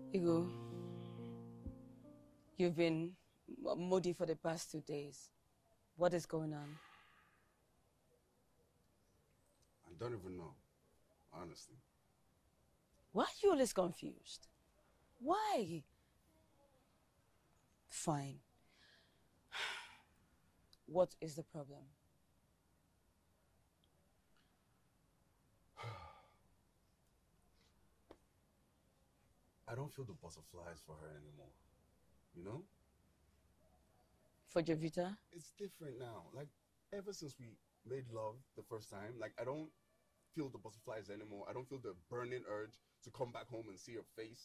Igo, you've been moody for the past 2 days. What is going on? I don't even know, honestly. Why are you always confused? Why? Fine. What is the problem? I don't feel the butterflies for her anymore. You know? For Jovita? It's different now. Like, ever since we made love the first time, like, I don't feel the butterflies anymore. I don't feel the burning urge to come back home and see her face.